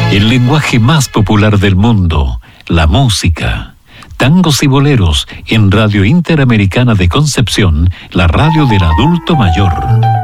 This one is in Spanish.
El lenguaje más popular del mundo, la música. Tangos y boleros en Radio Interamericana de Concepción, la radio del adulto mayor.